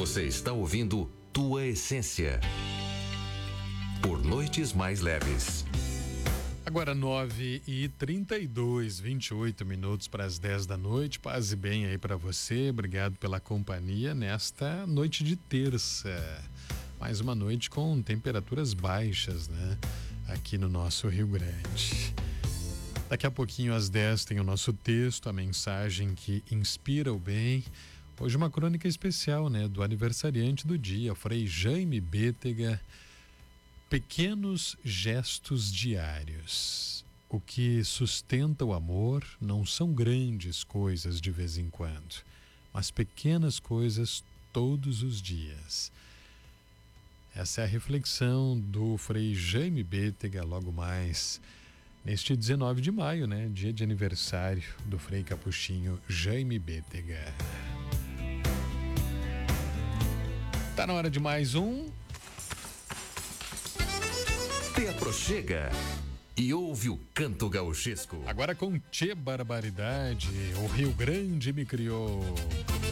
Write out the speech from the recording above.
Você está ouvindo Tua Essência. Por Noites Mais Leves. Agora 9h32, 28 minutos para as 10 da noite. Paz e bem aí para você. Obrigado pela companhia nesta noite de terça. Mais uma noite com temperaturas baixas, né? Aqui no nosso Rio Grande. Daqui a pouquinho às 10 tem o nosso texto, a mensagem que inspira o bem. Hoje uma crônica especial, né? Do aniversariante do dia, o Frei Jaime Bétega. Pequenos gestos diários. O que sustenta o amor não são grandes coisas de vez em quando, mas pequenas coisas todos os dias. Essa é a reflexão do Frei Jaime Bétega, logo mais neste 19 de maio, né? Dia de aniversário do Frei Capuchinho Jaime Bétega. Tá na hora de mais um. Te aproxega e ouve o canto gauchesco. Agora com Tchê Barbaridade, o Rio Grande me criou.